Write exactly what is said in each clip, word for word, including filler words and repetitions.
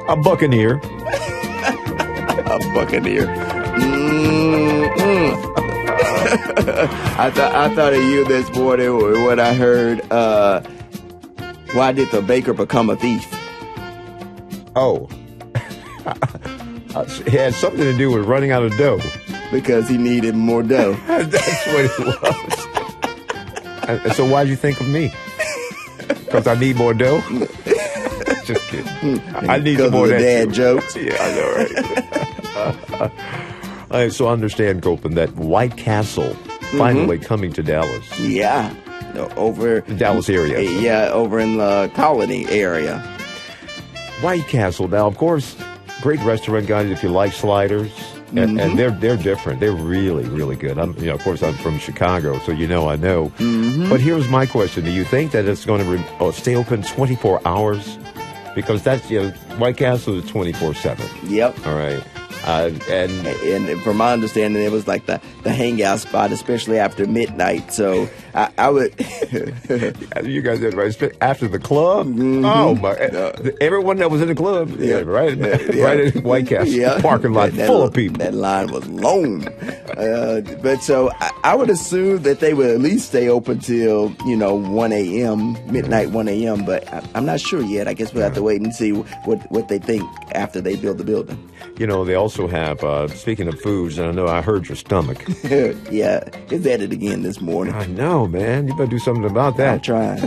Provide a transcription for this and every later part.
A Buccaneer. A Buccaneer. Mm-mm. I thought I thought of you this morning when I heard, uh, why did the baker become a thief? Oh. It had something to do with running out of dough. Because he needed more dough. That's what it was. And so why'd you think of me? Because I need more dough? Just kidding. I need Because more of the of that dad too. jokes. Yeah, I know, right? Uh, so understand, Copeland, that White Castle finally coming to Dallas. Yeah. No, over Dallas area. Yeah, over in the Colony area. White Castle. Now, of course, great restaurant, guys, if you like sliders. And, and they're they're different. They're really, really good. I'm, you know, of course, I'm from Chicago, so you know I know. Mm-hmm. But here's my question: do you think that it's going to re- oh, stay open twenty-four hours? Because that's, you know, White Castle is twenty-four seven. Yep. All right. Uh, and And from my understanding, it was like the, the hangout spot, especially after midnight. So I, I would. you guys did right Spe- after the club. Mm-hmm. Oh my! Everyone that was in the club, yeah, right, Yeah, yeah. right in White Castle Yeah. parking lot That- that- full of people. That line was long. uh, but so I, I would assume that they would at least stay open till, you know, one a.m., midnight, one a.m. But I, I'm not sure yet. I guess we'll have to wait and see what, what they think after they build the building. You know, they also have, uh, speaking of foods, and I know I heard your stomach. Yeah, it's at it again this morning. I know, man. You better do something about that. I'm trying.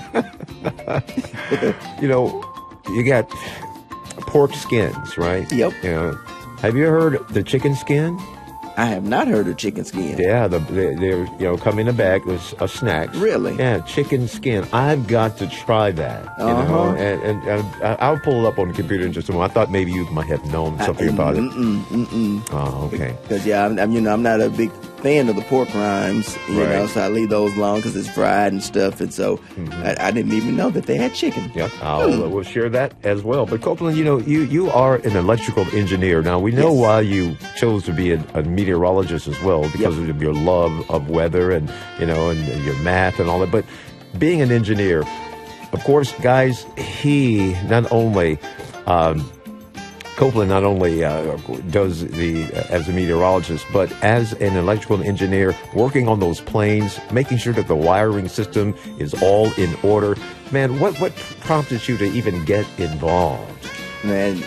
You know, you got pork skins, right? Yep. You know, have you heard the chicken skin? I have not heard of chicken skin. Yeah, the, they, they're, you know, come in a bag of, of snacks. Really? Yeah, chicken skin. I've got to try that. You Uh-huh. know, and, and, and I'll pull it up on the computer in just a moment. I thought maybe you might have known something I, about it. Mm-mm, mm-mm. Oh, okay. Because yeah, I'm, I'm you know I'm not a big fan of the pork rinds, you Right. know, so I leave those alone because it's fried and stuff, and so I, I didn't even know that they had chicken. Yeah, I'll uh, we'll share that as well. But Copeland, you know, you, you are an electrical engineer. Now we know Yes. why you chose to be a, a meteorologist as well, because Yep. of your love of weather and, you know, and, and your math and all that. But being an engineer, of course, guys, he not only um, Copeland not only uh, does the uh, as a meteorologist, but as an electrical engineer, working on those planes, making sure that the wiring system is all in order. Man, what what prompted you to even get involved? Man,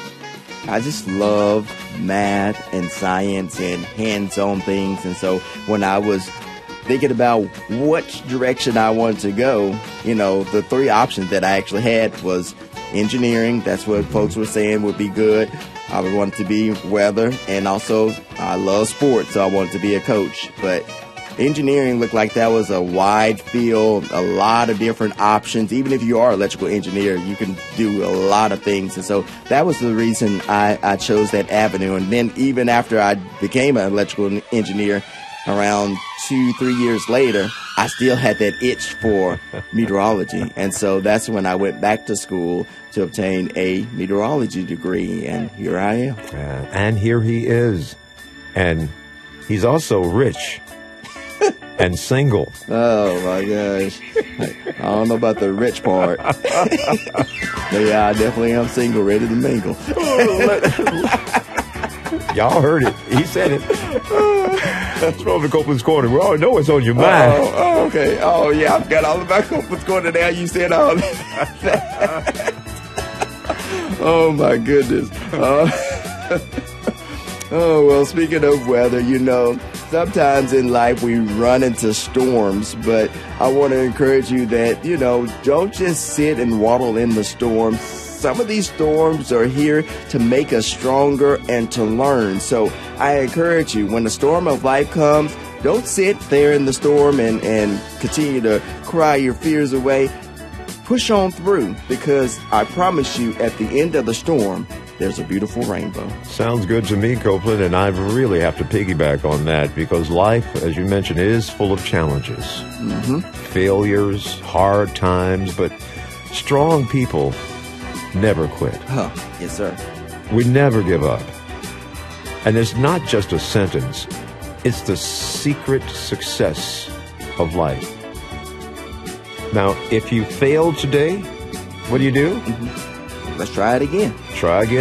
I just love math and science and hands-on things, and so when I was thinking about what direction I wanted to go, you know, the three options that I actually had was engineering. That's what folks were saying would be good. I would want to be weather, and also I love sports, so I wanted to be a coach. But engineering looked like that was a wide field, a lot of different options. Even if you are an electrical engineer, you can do a lot of things. And so that was the reason I, I chose that avenue. And then even after I became an electrical engineer, around two, three years later, I still had that itch for meteorology. And so that's when I went back to school to obtain a meteorology degree. And here I am. Uh, and here he is. And he's also rich and single. Oh, my gosh. I don't know about the rich part. But yeah, I definitely am single, ready to mingle. Y'all heard it. He said it. That's from the Copeland's Corner. We all know what's on your mind. Oh, oh, okay. Oh, yeah, I've got all about what's going on now. You said all that. Oh, my goodness. Uh, oh, well, speaking of weather, you know, sometimes in life we run into storms, but I want to encourage you that, you know, don't just sit and waddle in the storm. Some of these storms are here to make us stronger and to learn. So I encourage you, when the storm of life comes, don't sit there in the storm and, and continue to cry your fears away. Push on through, because I promise you, at the end of the storm, there's a beautiful rainbow. Sounds good to me, Copeland, and I really have to piggyback on that, because life, as you mentioned, is full of challenges. Mm-hmm. Failures, hard times, but strong people never quit. Huh. Yes, sir. We never give up. And it's not just a sentence. It's the secret success of life. Now, if you fail today, what do you do? Mm-hmm. Let's try it again. Try again.